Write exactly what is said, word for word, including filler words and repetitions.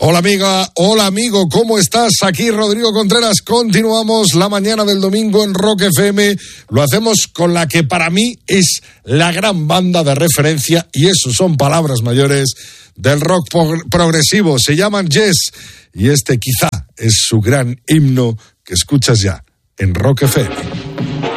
Hola amiga, hola amigo, ¿cómo estás? Aquí Rodrigo Contreras, continuamos la mañana del domingo en Rock F M, lo hacemos con la que para mí es la gran banda de referencia, y eso son palabras mayores, del rock progresivo, se llaman Yes, y este quizá es su gran himno que escuchas ya en Rock F M.